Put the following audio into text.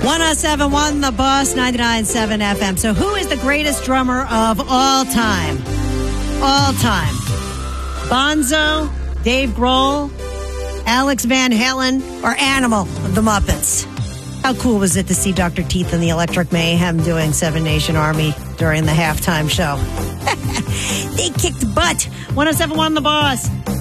107.1 The Boss, 99.7 FM. So who is the greatest drummer of all time? All time. Bonzo, Dave Grohl, Alex Van Halen, or Animal of the Muppets? How cool was it to see Dr. Teeth and the Electric Mayhem doing Seven Nation Army during the halftime show? They kicked butt. 107.1 The Boss.